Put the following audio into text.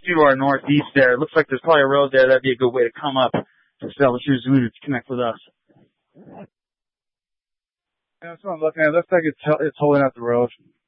to our northeast there. It looks like there's probably a road there. That'd be a good way to come up to Establishers Zulu to connect with us. Yeah, that's what I'm looking at. It looks like it's holding out the road.